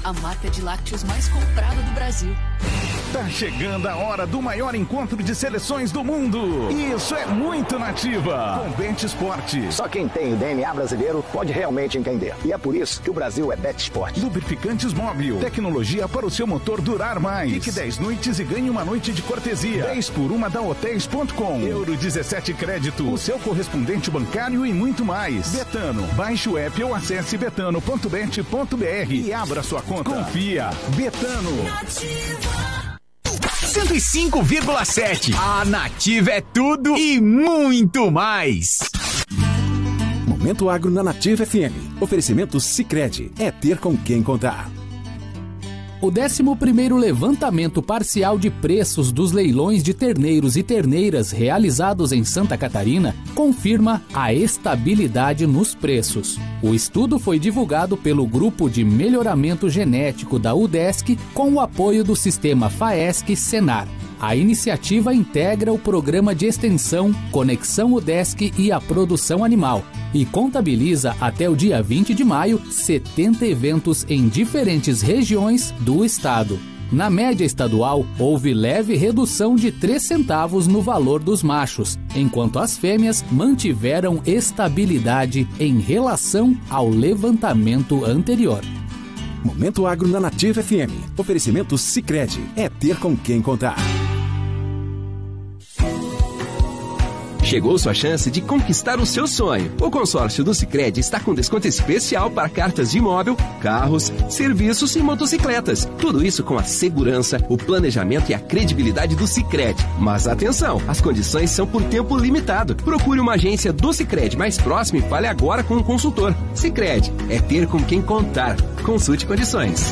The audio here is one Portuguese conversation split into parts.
a marca de lácteos mais comprada do Brasil. Tá chegando a hora do maior encontro de seleções do mundo. Isso é muito Nativa. Com Bet Sport. Só quem tem o DNA brasileiro pode realmente entender. E é por isso que o Brasil é Bet Sport. Lubrificantes Móbil. Tecnologia para o seu motor durar mais. Fique 10 noites e ganhe uma noite de cortesia. 10 por 1 da Hotels.com. Euro 17 crédito. O seu correspondente bancário e muito mais. Betano. Baixe o app ou acesse betano.bet.br e abra sua conta. Confia. Betano. Nativa. 105,7. A Nativa é tudo e muito mais. Momento Agro na Nativa FM. Oferecimento Sicredi. É ter com quem contar. O 11º levantamento parcial de preços dos leilões de terneiros e terneiras realizados em Santa Catarina confirma a estabilidade nos preços. O estudo foi divulgado pelo Grupo de Melhoramento Genético da UDESC com o apoio do Sistema FAESC-Senar. A iniciativa integra o programa de extensão Conexão UDESC e a Produção Animal e contabiliza até o dia 20 de maio 70 eventos em diferentes regiões do estado. Na média estadual, houve leve redução de 3 centavos no valor dos machos, enquanto as fêmeas mantiveram estabilidade em relação ao levantamento anterior. Momento Agro na Nativa FM. Oferecimento Sicredi. É ter com quem contar. Chegou sua chance de conquistar o seu sonho. O consórcio do Sicredi está com desconto especial para cartas de imóvel, carros, serviços e motocicletas. Tudo isso com a segurança, o planejamento e a credibilidade do Sicredi. Mas atenção, as condições são por tempo limitado. Procure uma agência do Sicredi mais próxima e fale agora com um consultor. Sicredi é ter com quem contar. Consulte condições.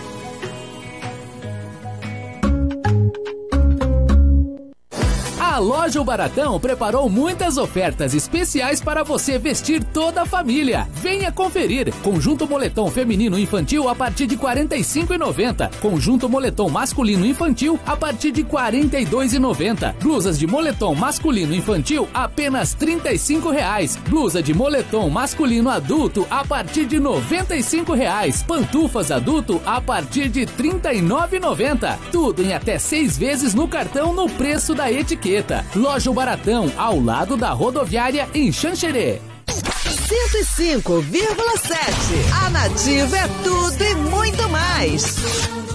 A Loja O Baratão preparou muitas ofertas especiais para você vestir toda a família. Venha conferir. Conjunto moletom feminino infantil a partir de R$ 45,90. Conjunto moletom masculino infantil a partir de R$ 42,90. Blusas de moletom masculino infantil apenas R$ 35,00. Blusa de moletom masculino adulto a partir de R$ 95,00. Pantufas adulto a partir de R$ 39,90. Tudo em até 6 vezes no cartão no preço da etiqueta. Loja O Baratão, ao lado da rodoviária em Xanxerê. 105,7. A Nativa é tudo e muito mais.